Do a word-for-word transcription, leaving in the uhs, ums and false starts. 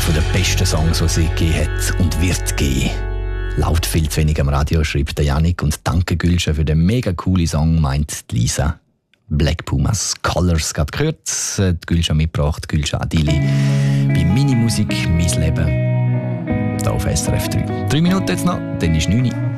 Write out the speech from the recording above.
der besten Songs, die es gegeben hat und wird geben. Läuft viel zu wenig am Radio, schreibt der Yannick. Und danke Gülscha für den mega coolen Song, meint die Lisa. Black Pumas Colors gerade gehört. Die Gülscha mitgebracht, Gülscha Adili. Bei Mini-Musik, mein Leben. Hier auf S R F drei. Drei Minuten jetzt noch, dann ist neun Uhr.